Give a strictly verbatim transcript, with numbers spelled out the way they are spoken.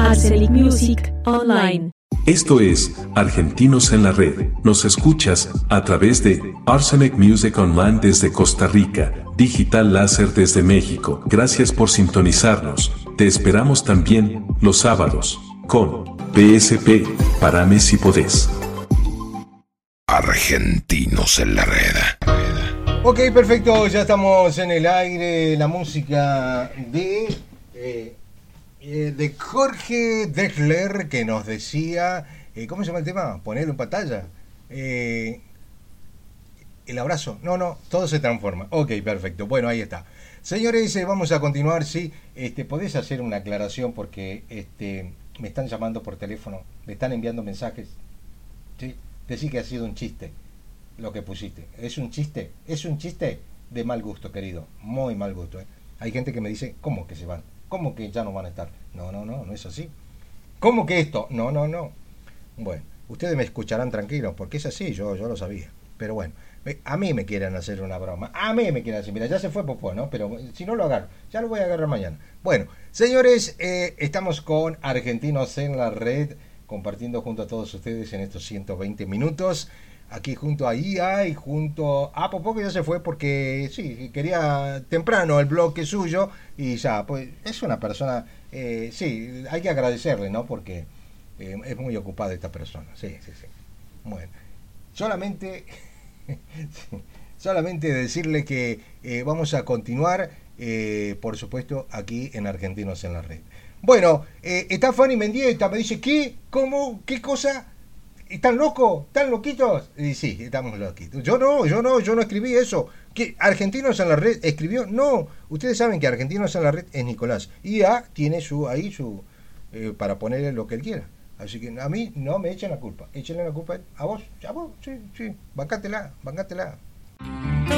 Arcelic Music Online. Esto es Argentinos en la Red. Nos escuchas a través de Arsenic Music Online desde Costa Rica, Digital Láser desde México. Gracias por sintonizarnos. Te esperamos también los sábados con P S P, Parame si podés. Argentinos en la Red. Ok, perfecto, ya estamos en el aire. La música de... Eh, de Jorge Drexler, que nos decía, eh, ¿cómo se llama el tema? Ponerlo en pantalla. Eh, el abrazo. No, no, todo se transforma. Ok, perfecto. Bueno, ahí está. Señores, eh, vamos a continuar. Sí, este, podés hacer una aclaración porque este, me están llamando por teléfono, me están enviando mensajes. ¿Sí? Decí que ha sido un chiste lo que pusiste. ¿Es un chiste? Es un chiste de mal gusto, querido. Muy mal gusto. ¿eh? Hay gente que me dice, ¿cómo que se van? ¿Cómo que ya no van a estar? No, no, no, no es así. ¿Cómo que esto? No, no, no. Bueno, ustedes me escucharán tranquilos, porque es así, yo, yo lo sabía. Pero bueno, a mí me quieren hacer una broma. A mí me quieren hacer, mira, ya se fue Popó, ¿no? Pero si no lo agarro, ya lo voy a agarrar mañana. Bueno, señores, eh, estamos con Argentinos en la Red, compartiendo junto a todos ustedes en estos ciento veinte minutos. Aquí junto a I A y junto a Popó, que ya se fue porque sí, quería temprano el bloque suyo y ya, pues es una persona, eh, sí, hay que agradecerle, ¿no? Porque eh, es muy ocupada esta persona, sí, sí, sí. Bueno, solamente, solamente decirle que eh, vamos a continuar, eh, por supuesto, aquí en Argentinos en la Red. Bueno, eh, está Fanny Mendieta, me dice, ¿qué? ¿Cómo? ¿Qué cosa? ¿Están locos? ¿Están loquitos? Y sí, estamos loquitos. Yo no, yo no, yo no escribí eso. ¿Qué? ¿Argentinos en la Red escribió? No. Ustedes saben que Argentinos en la Red es Nicolás. Y A tiene su ahí su eh, para ponerle lo que él quiera. Así que a mí no me echen la culpa. Échenle la culpa a vos. A vos, sí, sí. Bancátela, bancátela.